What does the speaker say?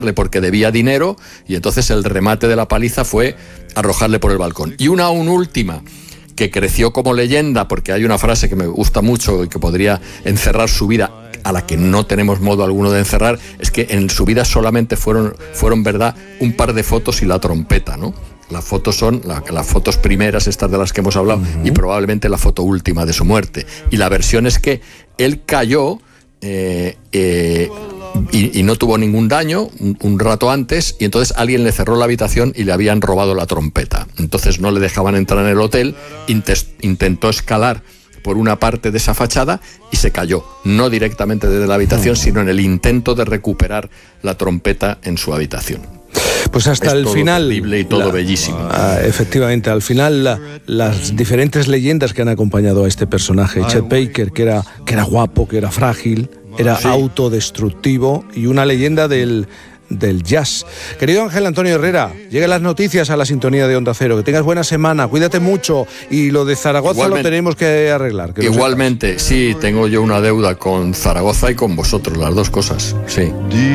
porque debía dinero, y entonces el remate de la paliza fue arrojarle por el balcón. Y una última, que creció como leyenda, porque hay una frase que me gusta mucho y que podría encerrar su vida, a la que no tenemos modo alguno de encerrar, es que en su vida solamente fueron verdad un par de fotos y la trompeta, ¿no? Las fotos son las fotos primeras, estas de las que hemos hablado, y probablemente la foto última de su muerte. Y la versión es que él cayó y no tuvo ningún daño un rato antes, y entonces alguien le cerró la habitación y le habían robado la trompeta. Entonces no le dejaban entrar en el hotel, intentó escalar por una parte de esa fachada y se cayó, no directamente desde la habitación, sino en el intento de recuperar la trompeta en su habitación. Pues hasta el final, terrible y todo bellísimo. Efectivamente, al final las diferentes leyendas que han acompañado a este personaje, Chet Baker, que era guapo, que era frágil, era autodestructivo, y una leyenda del jazz. Querido Ángel Antonio Herrera, lleguen las noticias a la sintonía de Onda Cero. Que tengas buena semana, cuídate mucho, y lo de Zaragoza lo tenemos que arreglar. Igualmente, sí, tengo yo una deuda con Zaragoza y con vosotros, las dos cosas, sí.